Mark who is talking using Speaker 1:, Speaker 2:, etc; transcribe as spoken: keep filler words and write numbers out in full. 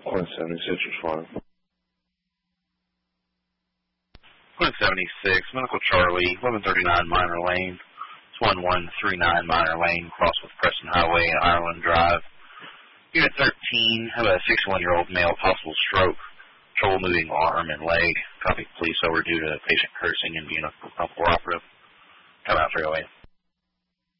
Speaker 1: one seventy-six responding.
Speaker 2: one seventy-six, Medical Charlie, eleven thirty-nine Minor Lane. It's one one three nine Minor Lane, cross with Preston Highway and Ireland Drive. Unit thirteen, have a sixty-one-year-old male, possible stroke, trouble moving arm and leg. Copy police over due to patient cursing and being uncooperative. Come out three oh eight.